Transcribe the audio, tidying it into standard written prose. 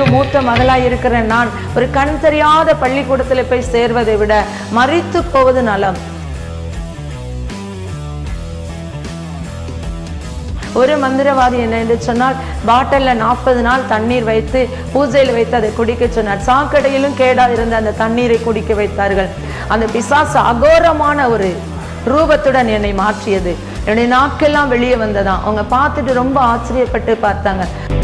பிள்ளைகளுக்கு மூத்த மகளாய் இருக்கிற நான் ஒரு கண் தெரியாத பள்ளிக்கூடத்தில் போய் சேர்வதை விட மரித்து போவது நலம். ஒரு மந்திரவாதி என்ன என்று சொன்னால் பாட்டில்ல 40 நாள் தண்ணீர் வைத்து பூஜையில் வைத்து அதை குடிக்க சொன்னார். சாக்கடையிலும் கேடா இருந்த அந்த தண்ணீரை குடிக்க வைத்தார்கள். அந்த பிசாசு அகோரமான ஒரு ரூபத்துடன் என்னை மாற்றியது. என்னுடைய நாக்கெல்லாம் வெளியே வந்ததான். அவங்க பார்த்துட்டு ரொம்ப ஆச்சரியப்பட்டு பார்த்தாங்க.